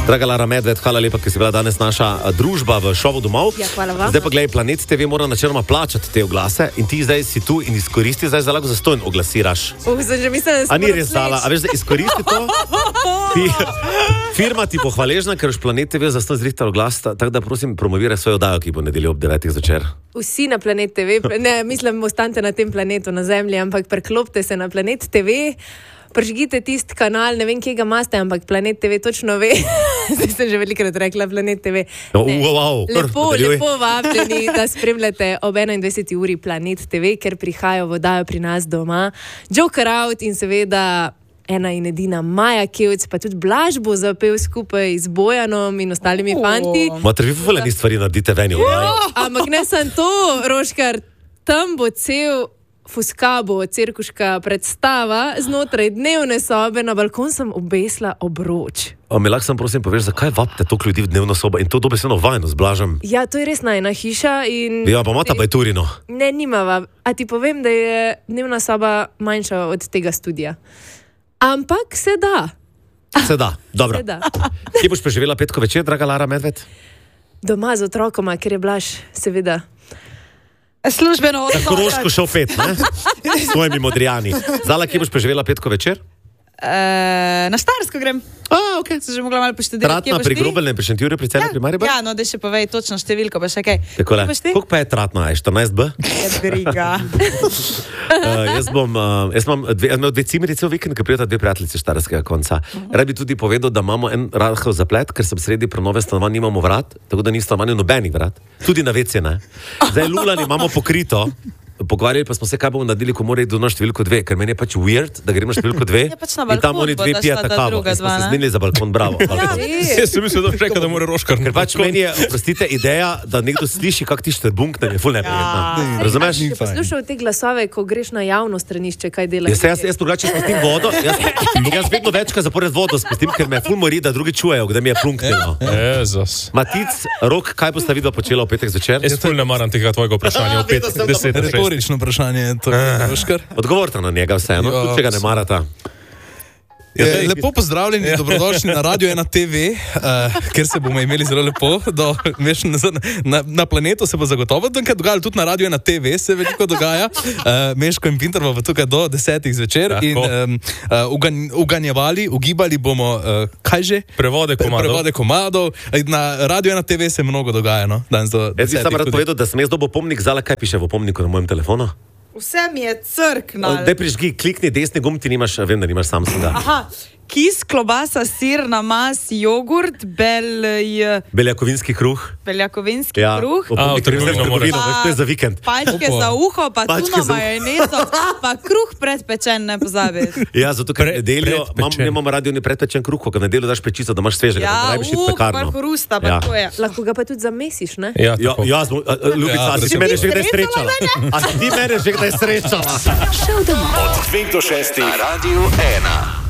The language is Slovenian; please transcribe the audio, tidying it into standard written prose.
Draga Lara Medved, hvala lepa, ker si bila danes naša družba v šovu domov. Ja, hvala vam. Zdaj pa gledaj, Planet TV mora načeloma plačati te oglase in ti zdaj si tu in izkoristi, zdaj lahko zastonj oglasiraš. Sem že mislila, da A ni res dala, a veš, da izkoristi to? Firma ti bo hvaležna, ker už Planet TV zastonj zrihtal oglas, tako da prosim promoviraj svojo oddajo, ki bo nedeljo ob 9. zvečer. Vsi na Planet TV, ne, mislim, ostanite na tem planetu, na Zemlji, ampak preklopite se na Planet TV. Prižgite tisti kanal, ne vem, kje ga imate, ampak Planet TV točno ve. Zdaj sem že velikrat rekla Planet TV. Lepo vabljeni, da spremljate ob 21. uri Planet TV, ker prihajajo v oddajo pri nas doma. Joker Out in seveda ena in edina Maja Kevc, pa tudi Blaž bo zapel skupaj z Bojanom in ostalimi fanti. Mater, vi voljeni stvari naredite ven. Ampak ne sem to, Roškar, tam bo cel Fuskabo, cirkuška predstava, znotraj dnevne sobe, na balkon sem obesla obroč. A mi lahko sem prosim poveš, zakaj vabite toliko ljudi v dnevno sobo in to dobesedno vajno z Blažem? Ja, to je res najna hiša in... Ja, pa imata bajturino. Ne, nimava. A ti povem, da je dnevna soba manjša od tega studija. Ampak se da. Se da, dobro. Se da. Kje boš preživela petko večer, draga Lara Medved? Doma z otrokoma, ker je Blaž, seveda. Službeno odhod. Na Koroško šel pet, ne? S svojimi modrijani. Zala, kje boš preživela petko večer? Na Štajersko grem. Okay. Se že mogla malo poštudirati. Tratna pri Grobelnem, pri Šentjurju, pri Celju, pri Mariboru? Ja, no, da še povej točno številko, pa še kaj. Takole, koliko pa je Tratna? 14B? Je briga. Jaz imam dve cimerice v vikend, ker prijeta dve prijateljice Štajerskega konca. Rad bi tudi povedal, da imamo en rahel zaplet, ker sem sredi prenove stanovanj, nimamo vrat, tako da ni stanovanju nobenih vrat. Tudi na WC, ne. Zdaj Lulani imamo pokrito. Pogovarjali pa smo se, kaj bomo naredili, ko mora iti na številko 2, ker meni je pač weird, da gremo na številko 2 Ja, pač na balkon in tam oni dve pijata kavo. Smo se zmenili za balkon, bravo. Jaz sem mislil, da bo rekel, da mora Roškar. Ker pač meni je, oprostite, ideja, da nekdo sliši, kak ti štrbunkne, je ful neprijetna. Razumeš? Si poslušal te glasove, ko greš na javno stranišče, kaj delaš? Jaz drugače spustim vodo, jaz vedno večkrat zapored vodo spustim, ker me ful mori, da drugi čujejo, kdaj mi je plunknilo. Jezus. Matic, Rok, kaj boste vidva počela v petek zvečer? Jaz ful ne maram tega tvojega vprašanja v 5-10. Retorično vprašanje. Odgovorite na njega vseeno, tudi če ga ne marata. Lepo pozdravljeni, dobrodošli na Radio 1 TV, ker se bomo imeli zelo lepo. Na planetu se bo zagotovo nekaj dogajalo, tudi na Radio 1 TV se veliko dogaja. Meško in Pinter bo tukaj do 10. zvečer in ugibali bomo, kaj že? Prevode komadov. Na Radio 1 TV se mnogo dogaja, no? Jaz bi samo rad povedal, da sem jaz dobil opomnik, Zala, kaj piše v opomniku na mojem telefonu? Vse mi je crknalo. Daj prižgi, klikni desni gumb, ti nimaš, vem, da nimaš Samsunga. Aha, kis, klobasa, sir, namaz, jogurt, beljakovinski kruh. Kruh. V trgovino, to je za vikend. Palčke za uho, pa tuno majonezo, pa kruh predpečen, ne pozabi. Ja, zato ker nedeljo, imamo radio ni predpečen kruh, ko ga nedeljo daš pečico, da imaš svežega, da ne rabiš iti pekarno. Hrusta, pa to je. Lahko ga pa tudi zamesiš, ne? Ja, Ljubica, a si mene že kdaj srečala? A si ti mene že kdaj srečala? Od 2 do 6 na Radio 1.